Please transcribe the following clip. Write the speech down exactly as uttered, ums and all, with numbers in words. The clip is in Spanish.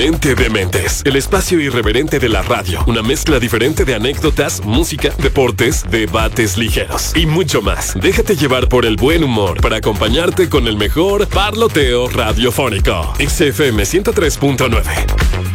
Mente de Mentes, el espacio irreverente de la radio. Una mezcla diferente de anécdotas, música, deportes, debates ligeros y mucho más. Déjate llevar por el buen humor para acompañarte con el mejor parloteo radiofónico. X F M ciento tres punto nueve.